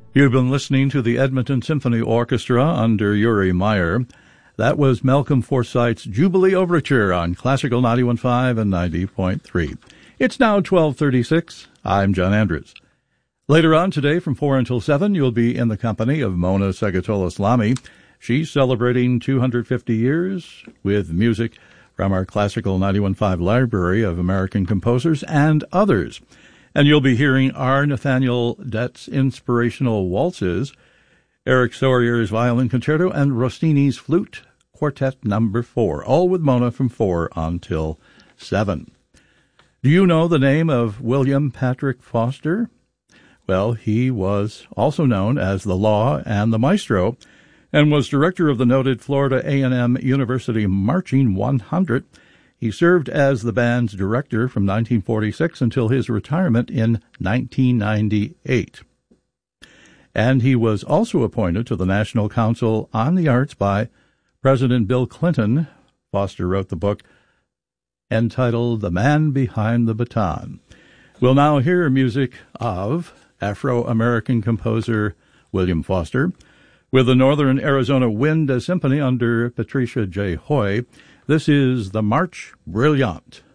You've been listening to the Edmonton Symphony Orchestra under Uri Meyer. That was Malcolm Forsyth's Jubilee Overture on Classical 91.5 and 90.3. It's now 12:36. I'm John Andrews. Later on today from 4 until 7, you'll be in the company of Mona Segatolis-Lamy. She's celebrating 250 years with music from our Classical 91.5 Library of American Composers and others. And you'll be hearing R. Nathaniel Dett's inspirational waltzes, Eric Sawyer's violin concerto, and Rossini's flute quartet number 4, all with Mona from 4 until 7. Do you know the name of William Patrick Foster? Well, he was also known as the Law and the Maestro, and was director of the noted Florida A&M University Marching 100. He served as the band's director from 1946 until his retirement in 1998. And he was also appointed to the National Council on the Arts by President Bill Clinton. Foster wrote the book entitled The Man Behind the Baton. We'll now hear music of Afro-American composer William Foster with the Northern Arizona Wind Symphony under Patricia J. Hoy. This is the Marche Brillante.